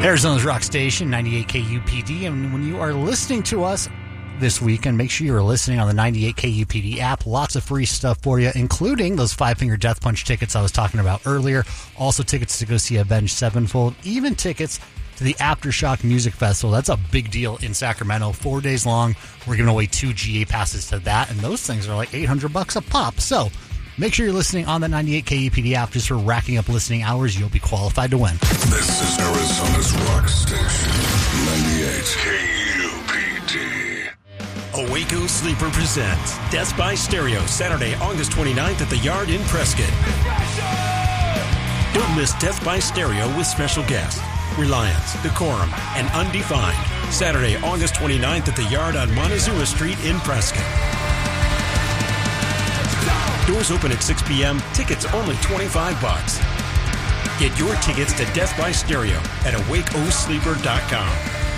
Arizona's Rock Station, 98 KUPD. And when you are listening to us this weekend, make sure you're listening on the 98 KUPD app. Lots of free stuff for you, including those Five Finger Death Punch tickets I was talking about earlier. Also tickets to go see Avenged Sevenfold. Even tickets to the Aftershock Music Festival. That's a big deal in Sacramento. 4 days long. We're giving away 2 GA passes to that. And those things are like $800 a pop. So make sure you're listening on the 98 KUPD app. Just for racking up listening hours, you'll be qualified to win. This is Arizona's Rock Station, 98 KUPD. Waco Sleeper presents Death by Stereo, Saturday, August 29th at the Yard in Prescott. Don't miss Death by Stereo with special guests Reliance, Decorum, and Undefined. Saturday, August 29th at the Yard on Montezuma Street in Prescott. Doors open at 6 p.m. Tickets only $25. Get your tickets to Death by Stereo at awakosleeper.com.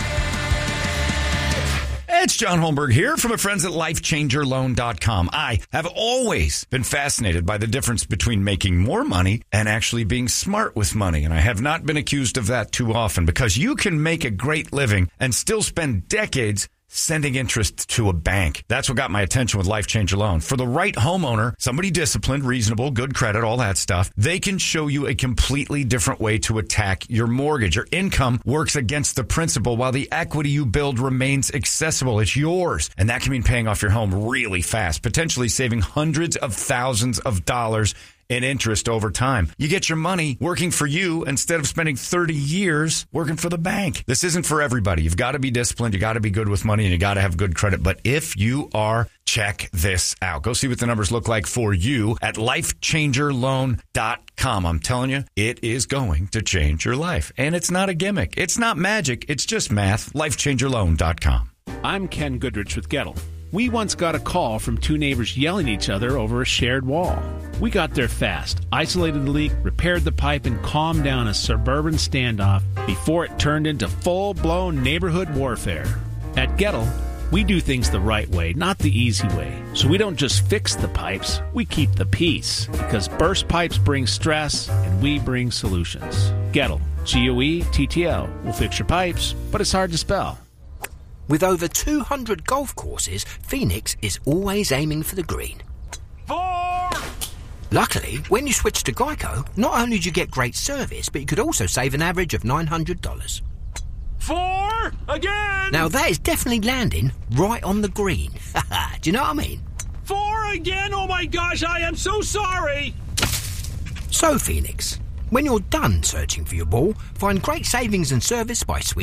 It's John Holmberg here from my friends at LifeChangerLoan.com. I have always been fascinated by the difference between making more money and actually being smart with money. And I have not been accused of that too often, because you can make a great living and still spend decades sending interest to a bank. That's what got my attention with Life Changer Loan. For the right homeowner, somebody disciplined, reasonable, good credit, all that stuff, they can show you a completely different way to attack your mortgage. Your income works against the principal while the equity you build remains accessible. It's yours. And that can mean paying off your home really fast, potentially saving hundreds of thousands of dollars in interest over time. You get your money working for you instead of spending 30 years working for the bank. This isn't for everybody. You've got to be disciplined. You got to be good with money, and you got to have good credit. But if you are, check this out. Go see what the numbers look like for you at LifeChangerLoan.com. I'm telling you, it is going to change your life. And it's not a gimmick. It's not magic. It's just math. LifeChangerLoan.com. I'm Ken Goodrich with Gettle. We once got a call from 2 neighbors yelling at each other over a shared wall. We got there fast, isolated the leak, repaired the pipe, and calmed down a suburban standoff before it turned into full-blown neighborhood warfare. At Gettle, we do things the right way, not the easy way. So we don't just fix the pipes, we keep the peace. Because burst pipes bring stress, and we bring solutions. Gettle, G-O-E-T-T-L, will fix your pipes, but it's hard to spell. With over 200 golf courses, Phoenix is always aiming for the green. 4! Luckily, when you switch to Geico, not only do you get great service, but you could also save an average of $900. 4! Again! Now that is definitely landing right on the green. Do you know what I mean? 4 again? Oh my gosh, I am so sorry! So, Phoenix, when you're done searching for your ball, find great savings and service by switching